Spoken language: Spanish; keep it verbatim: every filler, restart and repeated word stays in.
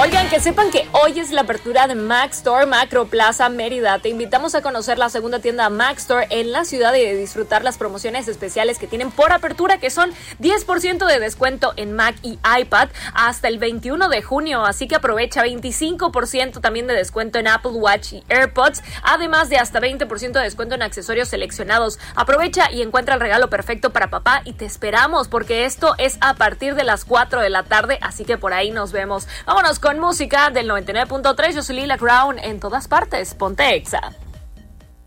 Oigan, que sepan que hoy es la apertura de Mac Store Macro Plaza Mérida. Te invitamos a conocer la segunda tienda Mac Store en la ciudad y de disfrutar las promociones especiales que tienen por apertura, que son diez por ciento de descuento en Mac y iPad hasta el veintiuno de junio. Así que aprovecha veinticinco por ciento también de descuento en Apple Watch y AirPods, además de hasta veinte por ciento de descuento en accesorios seleccionados. Aprovecha y encuentra el regalo perfecto para papá y te esperamos porque esto es a partir de las cuatro de la tarde, así que por ahí nos vemos. Vámonos con música del noventa y nueve punto tres. Yo soy Lila Crown, en todas partes. Ponte Exa.